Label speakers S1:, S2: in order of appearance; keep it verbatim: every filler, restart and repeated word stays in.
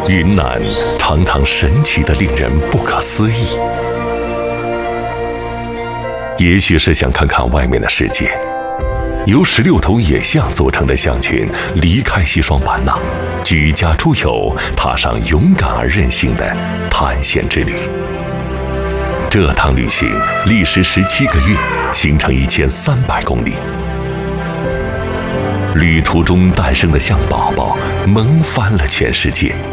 S1: 云南常常神奇的令人不可思议。也许是想看看外面的世界，由十六头野象组成的象群离开西双版纳，举家出游，踏上勇敢而任性的探险之旅。这趟旅行历时十七个月，行程一千三百公里。旅途中诞生的象宝宝萌翻了全世界。